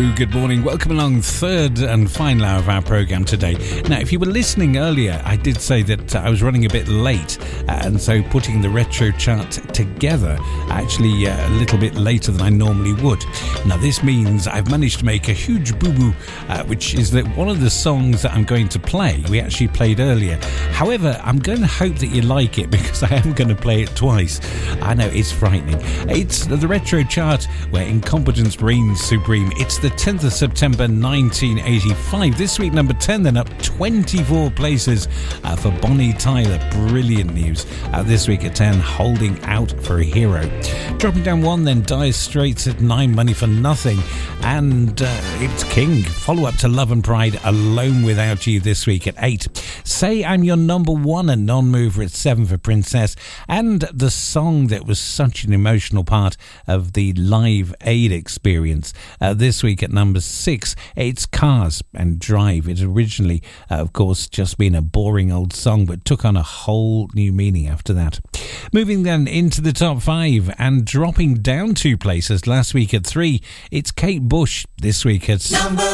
Hello, good morning. Welcome along, third and final hour of our programme today. Now, if you were listening earlier, I did say that I was running a bit late, and so putting the retro chart together actually a little bit later than I normally would. Now, this means I've managed to make a huge boo-boo, which is that one of the songs that I'm going to play, we actually played earlier. However, I'm going to hope that you like it because I am going to play it twice. I know, it's frightening. It's the retro chart where incompetence reigns supreme. It's the 10th of September 1985. This week, number 10, then up 24 places for Bonnie Tyler. Brilliant news. This week at 10, Holding Out for a Hero. Dropping down one, then Dire Straits at 9, Money for Nothing. And it's King. Follow up to Love and Pride, Alone Without You, this week at 8. Say I'm Your Number One, a non-mover at 7 for Princess. And the song that was such an emotional part of the Live Aid experience. This week at number 6, it's Cars and Drive. It originally, of course, just been a boring old song, but took on a whole new meaning after that. Moving then into the top 5 and dropping down 2 places last week at 3, it's Kate Bush. This week at number